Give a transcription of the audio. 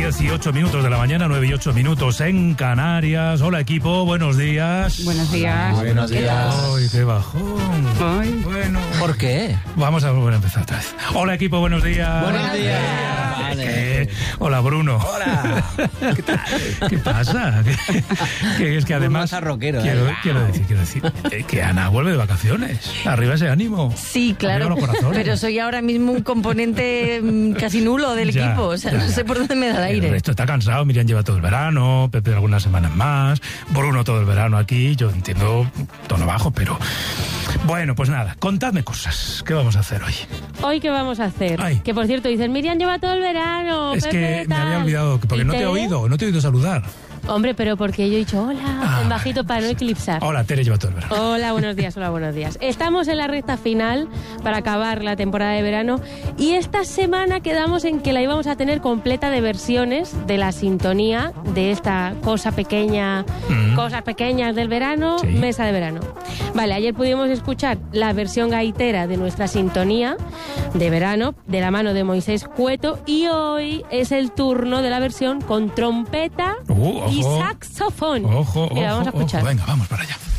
18 minutos de la mañana, 9 y 8 minutos en Canarias. Hola equipo, buenos días. Buenos días. Buenos días. Ay, qué bajón. Ay. Bueno. ¿Por qué? Vamos a volver a empezar otra vez. Hola equipo, buenos días. Buenos días. Vale. Hola Bruno. Hola. ¿Qué tal? ¿Qué pasa? Que es que además rockero, quiero decir que Ana vuelve de vacaciones. Arriba ese ánimo. Sí, claro. Arriba los corazones. Pero soy ahora mismo un componente casi nulo del equipo. O sea, no sé por dónde me da el aire. El resto está cansado. Miriam lleva todo el verano, Pepe algunas semanas más, Bruno todo el verano aquí. Yo entiendo tono bajo, pero bueno, pues nada, contadme cosas. ¿Qué vamos a hacer hoy? ¿Hoy qué vamos a hacer? Ay. Que por cierto, dicen, Miriam lleva todo el verano. Es Pepe, que me tal. había olvidado, porque no te he oído saludar. Hombre, pero porque yo he dicho hola, en bajito para no eclipsar. Hola, Tere lleva todo el verano. Hola, buenos días, hola, buenos días. Estamos en la recta final para acabar la temporada de verano y esta semana quedamos en que la íbamos a tener completa de versiones de la sintonía de esta cosa pequeña, cosas pequeñas del verano, Sí. mesa de verano. Vale, ayer pudimos escuchar la versión gaitera de nuestra sintonía de verano de la mano de Moisés Cueto y hoy es el turno de la versión con trompeta y Ojo. saxofón. Ojo, Mira, ojo, vamos a escuchar. ojo. Venga, vamos para allá.